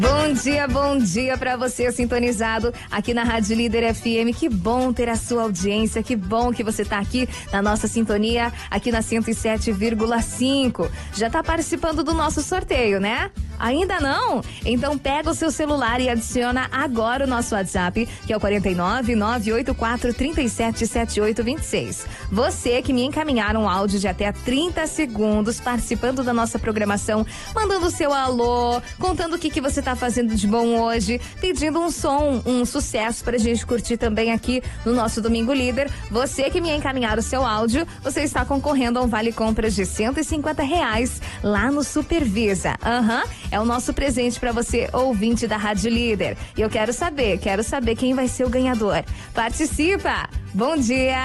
Bom dia pra você sintonizado aqui na Rádio Líder FM. Que bom ter a sua audiência, que bom que você tá aqui na nossa sintonia, aqui na 107,5. Já tá participando do nosso sorteio, né? Ainda não? Então pega o seu celular e adiciona agora o nosso WhatsApp, que é o 49984377826. Você que me encaminhar um áudio de até 30 segundos participando da nossa programação, mandando o seu alô, contando o que você tá fazendo de bom hoje, pedindo um som, um sucesso pra gente curtir também aqui no nosso Domingo Líder. Você que me encaminhar o seu áudio, você está concorrendo a um vale compras de R$150 lá no Supervisa. É o nosso presente pra você, ouvinte da Rádio Líder. E eu quero saber quem vai ser o ganhador. Participa! Bom dia!